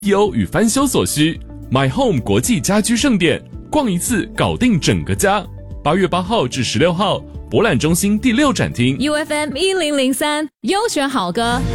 EO 与翻修所需。My Home 国际家居盛典，逛一次搞定整个家。8月8号至16号，博览中心第6展厅。 UFM 1003优选好歌。